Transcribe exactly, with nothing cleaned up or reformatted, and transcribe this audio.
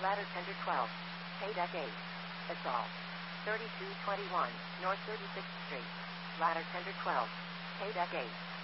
Ladder Tender twelve. Pay Deck eight. Assault. thirty-two twenty-one, North thirty-sixth Street. Ladder Tender twelve. Pay Deck eight.